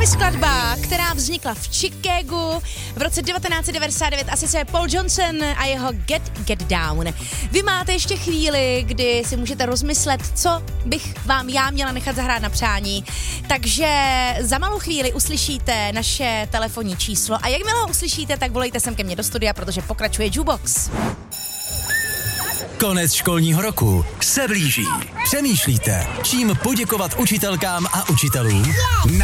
mi skladba, která vznikla v Chicagu v roce 1999 a sice Paul Johnson a jeho Get Down. Vy máte ještě chvíli, kdy si můžete rozmyslet, co bych vám já měla nechat zahrát na přání. Takže za malou chvíli uslyšíte naše telefonní číslo a jakmile ho uslyšíte, tak volejte sem ke mně do studia, protože pokračuje Jukebox. Konec školního roku se blíží. Přemýšlíte, čím poděkovat učitelkám a učitelům?